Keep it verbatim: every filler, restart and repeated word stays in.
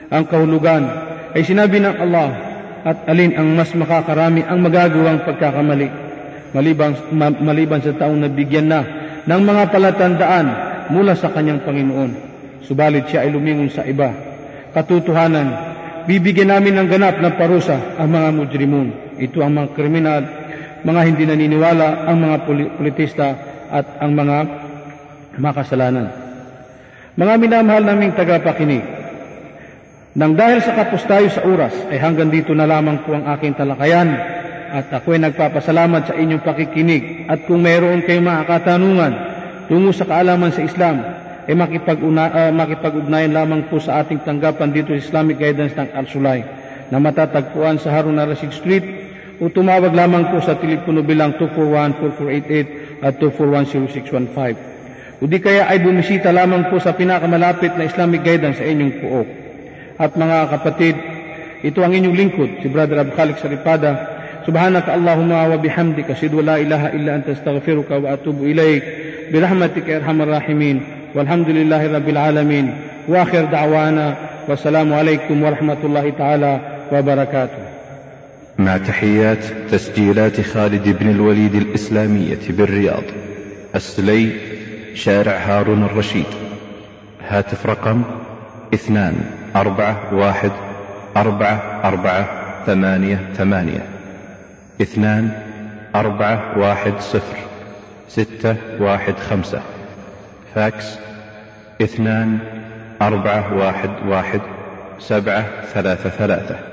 ang kahulugan ay sinabi ng Allah, at alin ang mas makakarami ang magagawang pagkakamali, maliban, ma, maliban sa taong nabigyan na ng mga palatandaan mula sa kanyang Panginoon, subalit siya ay lumingon sa iba. Katotohanan, bibigyan namin ng ganap na parusa ang mga mujrimun. Ito ang mga kriminal, mga hindi naniniwala, ang mga politista at ang mga makasalanan. Mga minamahal naming tagapakinig, nang dahil sa kapos tayo sa oras ay hanggang dito na lamang po ang aking talakayan, at ako ay nagpapasalamat sa inyong pakikinig. At kung mayroon kayong mga katanungan tungo sa kaalaman sa Islam, ay makipag-una, uh, makipag-ugnayan lamang po sa ating tanggapan dito sa Islamic Guidance ng Al-Sulay na matatagpuan sa Harun al-Rashid Street, o tumawag lamang po sa telepono bilang two four one, four four eight eight at two four one, zero six one five. O di kaya ay bumisita lamang po sa pinakamalapit na Islamic Guidance sa inyong puok. At mga kapatid, ito ang inyong lingkod, si Brother Abu Khalik Saripada. Subhanaka Allahumma wa bihamdika, asyhadu an la ilaha illa anta, astaghfiruka wa atubu ilaik, birahmatika ya arhamar rahimin, walhamdulillahi rabbil alamin, wa akhir da'wana, wassalamu alaikum warahmatullahi ta'ala wabarakatuh. مع تحيات تسجيلات خالد بن الوليد الإسلامية بالرياض، السلي، شارع هارون الرشيد. هاتف رقم اثنان أربعة واحد أربعة أربعة ثمانية ثمانية اثنان أربعة واحد صفر ستة واحد خمسة. فاكس اثنان أربعة واحد واحد سبعة ثلاثة ثلاثة.